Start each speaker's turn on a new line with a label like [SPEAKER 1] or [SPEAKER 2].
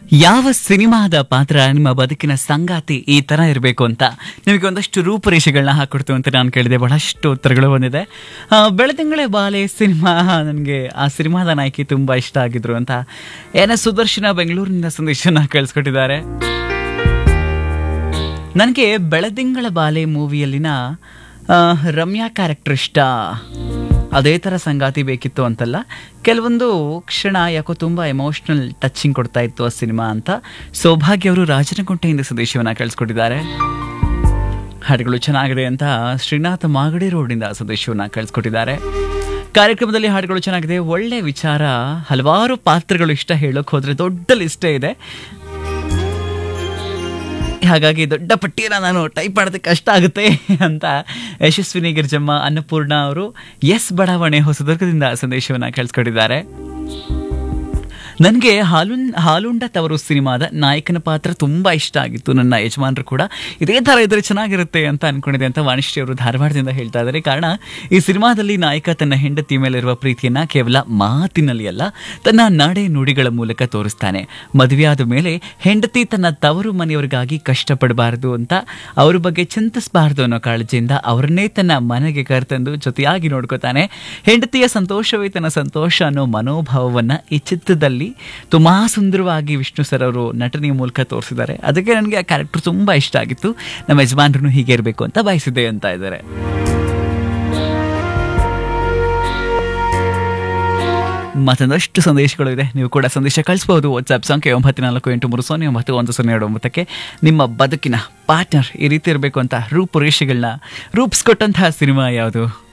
[SPEAKER 1] ಯಾವ ಸಿನಿಮಾದ ಪಾತ್ರ ನಿಮ್ಮ ಬದುಕಿನ ಸಂಗಾತಿ ಈ ತರ ಇರಬೇಕು ಅಂತ ನಿಮಗೆ ಒಂದಷ್ಟು ರೂಪುರೇಷೆಗಳನ್ನ ಹಾಕೊಡ್ತು ಅಂತ ನಾನು ಕೇಳಿದೆ. ಬಹಳಷ್ಟು ಉತ್ತರಗಳು ಬಂದಿದೆ. ಬೆಳದಿಂಗಳೇ ಬಾಲೆ ಸಿನಿಮಾ, ನನಗೆ ಆ ಸಿನಿಮಾದ ನಾಯಕಿ ತುಂಬಾ ಇಷ್ಟ ಆಗಿದ್ರು ಅಂತ ಸುದರ್ಶನ ಬೆಂಗಳೂರಿನಿಂದ ಸಂದೇಶನ ಕಳಿಸ್ಕೊಟ್ಟಿದ್ದಾರೆ. ನನಗೆ ಬೆಳದಿಂಗಳ ಬಾಲೆ ಮೂವಿಯಲ್ಲಿನ ರಮ್ಯಾ ಕ್ಯಾರೆಕ್ಟರ್ ಇಷ್ಟ. ಅದೇ ಥರ ಸಂಗಾತಿ ಬೇಕಿತ್ತು ಅಂತಲ್ಲ, ಕೆಲವೊಂದು ಕ್ಷಣ ಯಾಕೋ ತುಂಬ ಎಮೋಷ್ನಲ್ ಟಚಿಂಗ್ ಕೊಡ್ತಾ ಇತ್ತು ಆ ಸಿನಿಮಾ ಅಂತ ಸೌಭಾಗ್ಯ ಅವರು ರಾಜನಗುಂಟೆಯಿಂದ ಸಂದೇಶವನ್ನು ಕಳಿಸ್ಕೊಟ್ಟಿದ್ದಾರೆ. ಹಾಡುಗಳು ಚೆನ್ನಾಗಿದೆ ಅಂತ ಶ್ರೀನಾಥ ಮಾಗಡಿ ರೋಡಿಂದ ಸಂದೇಶವನ್ನು ಕಳಿಸ್ಕೊಟ್ಟಿದ್ದಾರೆ. ಕಾರ್ಯಕ್ರಮದಲ್ಲಿ ಹಾಡುಗಳು ಚೆನ್ನಾಗಿದೆ, ಒಳ್ಳೆ ವಿಚಾರ, ಹಲವಾರು ಪಾತ್ರಗಳು ಇಷ್ಟ, ಹೇಳೋಕೆ ಹೋದರೆ ದೊಡ್ಡ ಲಿಸ್ಟೇ ಇದೆ. ಹಾಗಾಗಿ ದೊಡ್ಡ ಪಟ್ಟಿಯನ್ನು ನಾನು ಟೈಪ್ ಮಾಡೋದಕ್ಕೆ ಕಷ್ಟ ಆಗುತ್ತೆ ಅಂತ ಯಶಸ್ವಿನಿ ಗಿರ್ಜಮ್ಮ ಅನ್ನಪೂರ್ಣ ಅವರು ಬಡಾವಣೆ ಹೊಸದುರ್ಗದಿಂದ ಸಂದೇಶವನ್ನು ಕಳಿಸ್ಕೊಟ್ಟಿದ್ದಾರೆ. ನನಗೆ ಹಾಲುಂಡ ತವರು ಸಿನಿಮಾದ ನಾಯಕನ ಪಾತ್ರ ತುಂಬ ಇಷ್ಟ ಆಗಿತ್ತು. ನನ್ನ ಯಜಮಾನರು ಕೂಡ ಇದೇ ಥರ ಇದ್ರೆ ಚೆನ್ನಾಗಿರುತ್ತೆ ಅಂತ ಅನ್ಕೊಂಡಿದೆ ಅಂತ ವಾಣಿಶ್ರೀ ಅವರು ಧಾರವಾಡದಿಂದ ಹೇಳ್ತಾ ಇದ್ದಾರೆ. ಕಾರಣ, ಈ ಸಿನಿಮಾದಲ್ಲಿ ನಾಯಕ ತನ್ನ ಹೆಂಡತಿ ಮೇಲಿರುವ ಪ್ರೀತಿಯನ್ನು ಕೇವಲ ಮಾತಿನಲ್ಲಿ ಅಲ್ಲ, ತನ್ನ ನಡೆ ನುಡಿಗಳ ಮೂಲಕ ತೋರಿಸ್ತಾನೆ. ಮದುವೆಯಾದ ಮೇಲೆ ಹೆಂಡತಿ ತನ್ನ ತವರು ಮನೆಯವರಿಗಾಗಿ ಕಷ್ಟಪಡಬಾರದು ಅಂತ, ಅವ್ರ ಬಗ್ಗೆ ಚಿಂತಿಸಬಾರ್ದು ಅನ್ನೋ ಕಾಳಜಿಯಿಂದ ಅವರನ್ನೇ ತನ್ನ ಮನೆಗೆ ಕರೆತಂದು ಜೊತೆಯಾಗಿ ನೋಡ್ಕೋತಾನೆ. ಹೆಂಡತಿಯ ಸಂತೋಷವೇ ತನ್ನ ಸಂತೋಷ ಅನ್ನೋ ಮನೋಭಾವವನ್ನು ಈ ಚಿತ್ರದಲ್ಲಿ ತುಂಬಾ ಸುಂದರವಾಗಿ ವಿಷ್ಣು ಸರ್ ಅವರು ನಟನೆಯ ಮೂಲಕ ತೋರಿಸಿದ್ದಾರೆ. ಅದಕ್ಕೆ ನನಗೆ ಆ ಕ್ಯಾರೆಕ್ಟರ್ ತುಂಬಾ ಇಷ್ಟ ಆಗಿತ್ತು. ನಮ್ಮ ಯಜಮಾನರು ಹೀಗೆ ಇರಬೇಕು ಅಂತ ಬಯಸಿದೆ ಅಂತ ಇದ್ದಾರೆ. ಮತ್ತೊಂದಷ್ಟು ಸಂದೇಶಗಳು ಇದೆ, ನೀವು ಕೂಡ ಸಂದೇಶ ಕಳಿಸಬಹುದು. ವಾಟ್ಸ್ಆ್ಯಪ್ ಸಂಖ್ಯೆ 9483099109 ನಿಮ್ಮ ಬದುಕಿನ ಪಾರ್ಟ್ನರ್ ಈ ರೀತಿ ಇರಬೇಕು ಅಂತ ರೂಪುರೇಷೆಗಳನ್ನ ರೂಪಿಸ್ಕೊಟ್ಟಂತಹ ಸಿನಿಮಾ ಯಾವುದು?